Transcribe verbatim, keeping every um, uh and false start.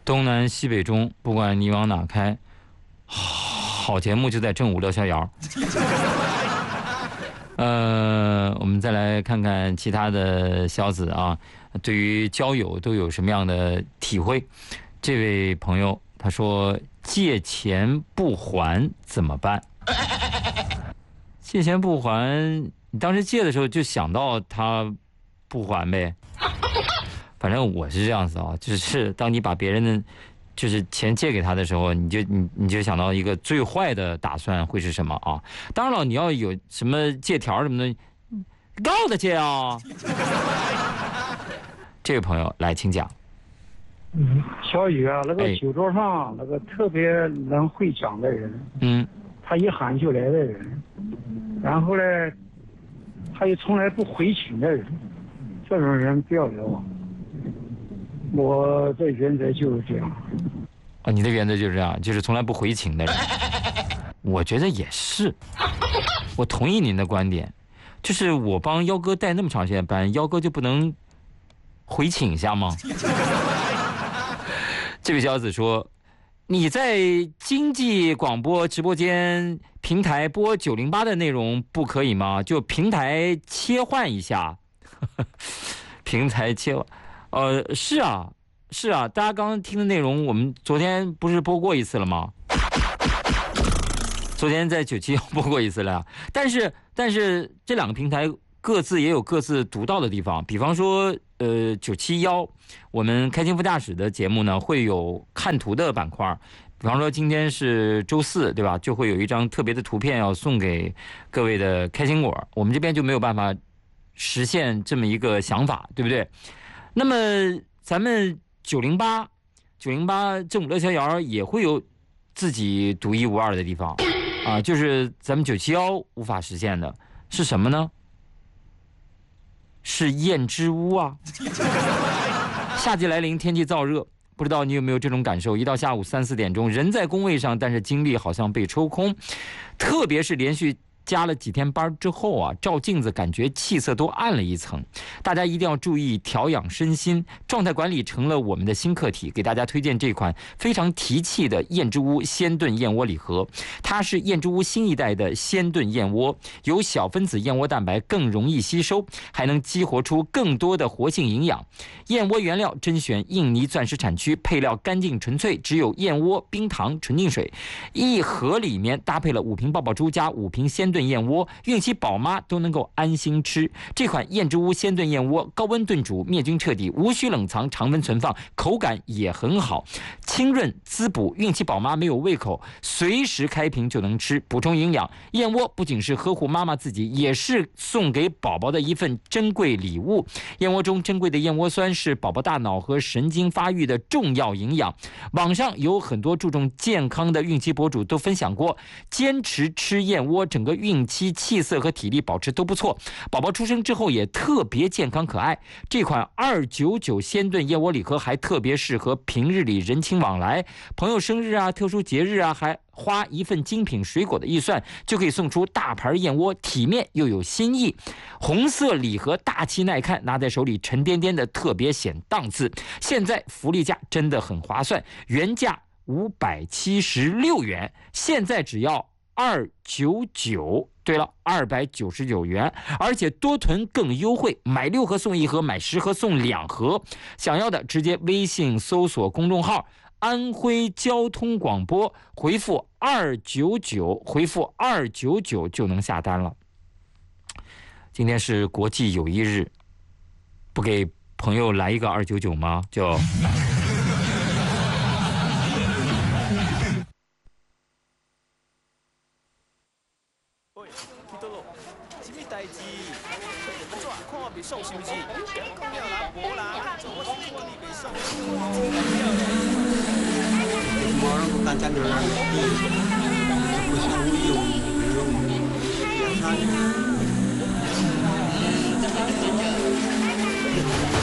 东南西北中，不管你往哪开，好节目就在正午聊逍遥。呃，我们再来看看其他的小子啊，对于交友都有什么样的体会？这位朋友他说：“借钱不还怎么办？”借钱不还，你当时借的时候就想到他不还呗。反正我是这样子啊，就是当你把别人的就是钱借给他的时候，你就你你就想到一个最坏的打算会是什么啊？当然了，你要有什么借条什么的，告他借啊。这位朋友来，请讲。 嗯，小雨啊，那个酒桌上那个特别能会讲的人， 嗯， 他一喊就来的人，然后呢，他又从来不回请的人，这种人不要来往。我的原则就是这样。 啊，你的原则就是这样，就是从来不回请的人。我觉得也是，我同意您的观点，就是我帮幺哥带那么长时间班，幺哥就不能回请一下吗？这位小子说：“你在经济广播直播间平台播九零八的内容不可以吗？就平台切换一下。”平台切换。呃，是啊，是啊，大家刚刚听的内容，我们昨天不是播过一次了吗？昨天在九七幺播过一次了，但是但是这两个平台各自也有各自独到的地方，比方说，呃，九七幺我们开心副驾驶的节目呢，会有看图的板块，比方说今天是周四，对吧？就会有一张特别的图片要送给各位的开心果，我们这边就没有办法实现这么一个想法，对不对？那么咱们九零八九零八正午乐逍遥也会有自己独一无二的地方啊，就是咱们九七幺无法实现的是什么呢？是燕之屋啊。夏季来临，天气燥热，不知道你有没有这种感受？一到下午三四点钟，人在工位上，但是精力好像被抽空，特别是连续加了几天班之后啊，照镜子感觉气色都暗了一层。大家一定要注意调养身心，状态管理成了我们的新课题。给大家推荐这款非常提气的燕之屋鲜炖燕窝礼盒，它是燕之屋新一代的鲜炖燕窝，有小分子燕窝蛋白，更容易吸收，还能激活出更多的活性营养。燕窝原料甄选印尼钻石产区，配料干净纯粹，只有燕窝、冰糖、纯净水。一盒里面搭配了五瓶爆爆珠加五瓶鲜炖燕窝，孕期宝妈都能够安心吃。这款燕之屋鲜炖燕窝高温炖煮，灭菌彻底，无需冷藏，常温存放，口感也很好，清润滋补，孕期宝妈没有胃口，随时开瓶就能吃，补充营养。燕窝不仅是呵护妈妈自己，也是送给宝宝的一份珍贵礼物。燕窝中珍贵的燕窝酸是宝宝大脑和神经发育的重要营养。网上有很多注重健康的孕期博主都分享过，坚持吃燕窝，整个孕期气色和体力保持都不错，宝宝出生之后也特别健康可爱。这款二九九鲜炖燕窝礼盒还特别适合平日里人情往来，朋友生日啊、特殊节日啊，还花一份精品水果的预算就可以送出大盘燕窝，体面又有新意。红色礼盒大气耐看，拿在手里沉甸甸的，特别显档次。现在福利价真的很划算，原价五百七十六元，现在只要二九九。对了，二百九十九元，而且多囤更优惠，买六盒送一盒，买十盒送两盒。想要的直接微信搜索公众号安徽交通广播，回复二九九，回复二九九就能下单了。今天是国际友谊日，不给朋友来一个二九九吗？就送手机，讲了啦，无啦，怎么是我你被送？ 我让我干干点儿，不行，我有有有，两三年。